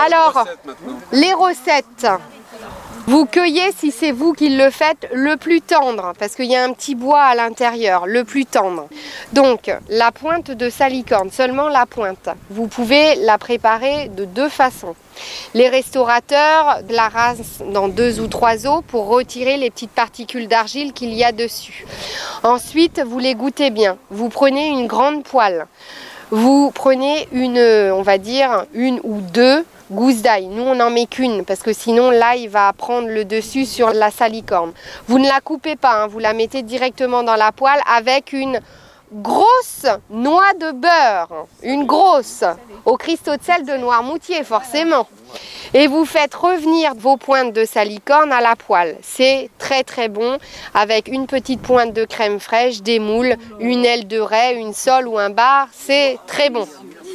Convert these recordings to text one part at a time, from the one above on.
Alors, les recettes. Vous cueillez, si c'est vous qui le faites, le plus tendre, parce qu'il y a un petit bois à l'intérieur, le plus tendre. Donc, la pointe de salicorne, seulement la pointe. Vous pouvez la préparer de deux façons. Les restaurateurs la rasent dans 2 ou 3 os pour retirer les petites particules d'argile qu'il y a dessus. Ensuite, vous les goûtez bien. Vous prenez une grande poêle. Vous prenez on va dire, 1 ou 2 gousses d'ail. Nous, on n'en met qu'une parce que sinon, l'ail va prendre le dessus sur la salicorne. Vous ne la coupez pas, hein, vous la mettez directement dans la poêle avec une grosse noix de beurre. Une grosse, au cristaux de sel de Noirmoutier, forcément. Et vous faites revenir vos pointes de salicorne à la poêle. C'est très très bon avec une petite pointe de crème fraîche, des moules, une aile de raie, une sole ou un bar. C'est très bon.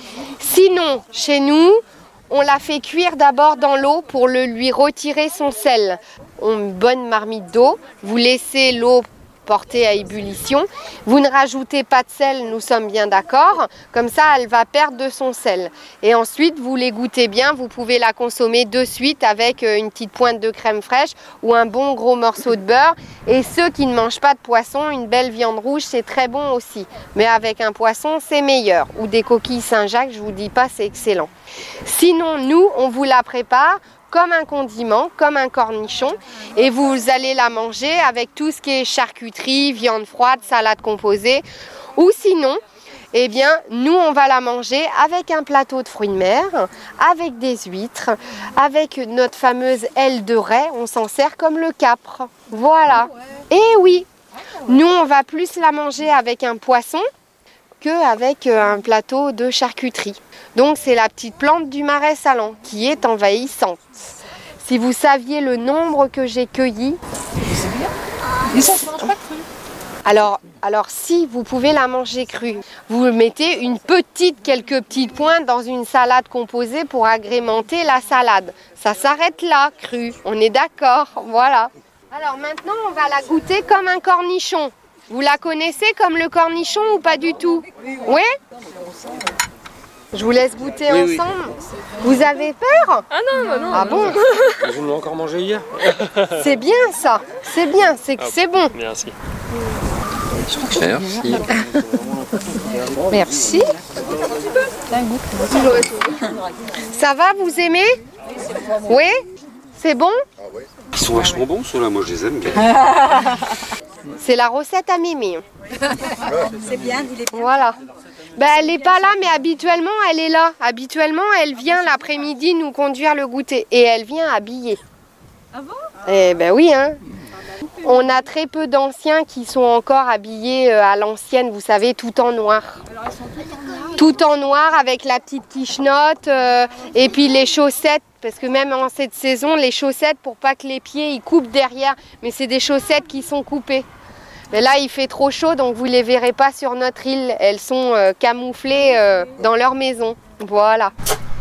Sinon, chez nous, on la fait cuire d'abord dans l'eau pour lui retirer son sel. Une bonne marmite d'eau, vous laissez l'eau porter à ébullition. Vous ne rajoutez pas de sel, nous sommes bien d'accord. Comme ça, elle va perdre de son sel. Et ensuite, vous les goûtez bien. Vous pouvez la consommer de suite avec une petite pointe de crème fraîche ou un bon gros morceau de beurre. Et ceux qui ne mangent pas de poisson, une belle viande rouge, c'est très bon aussi. Mais avec un poisson, c'est meilleur. Ou des coquilles Saint-Jacques, je vous dis pas, c'est excellent. Sinon, nous, on vous la prépare comme un condiment, comme un cornichon, et vous allez la manger avec tout ce qui est charcuterie, viande froide, salade composée, ou sinon, eh bien, nous on va la manger avec un plateau de fruits de mer, avec des huîtres, avec notre fameuse aile de raie, on s'en sert comme le capre, voilà. Et oui, nous on va plus la manger avec un poisson qu'avec un plateau de charcuterie. Donc c'est la petite plante du marais salant qui est envahissante. Si vous saviez le nombre que j'ai cueilli. Mais ça se mange pas cru. Alors si vous pouvez la manger crue, vous mettez quelques petites pointes dans une salade composée pour agrémenter la salade. Ça s'arrête là, crue. On est d'accord, voilà. Alors maintenant on va la goûter comme un cornichon. Vous la connaissez comme le cornichon ou pas du tout? Oui. Je vous laisse goûter ensemble. Vous avez peur? Ah non. Ah bon? Vous l'avez encore mangé hier? C'est bien ça. C'est bien, c'est bon. Merci. Merci. Merci. Ça va, vous aimez? Oui? C'est bon? Ils sont vachement bons ceux-là, moi je les aime bien. C'est la recette à Mémé. C'est bien, il est bien. Voilà. Ben, elle n'est pas là, mais habituellement, elle est là. Habituellement, elle vient l'après-midi nous conduire le goûter. Et elle vient habillée. Ah bon? Eh ben oui, hein. On a très peu d'anciens qui sont encore habillés à l'ancienne, vous savez, tout en noir. Alors, ils sont tous en noir. Tout en noir avec la petite quichenotte et puis les chaussettes. Parce que même en cette saison, les chaussettes, pour pas que les pieds ils coupent derrière, mais c'est des chaussettes qui sont coupées. Mais là, il fait trop chaud, donc vous les verrez pas sur notre île. Elles sont camouflées dans leur maison. Voilà.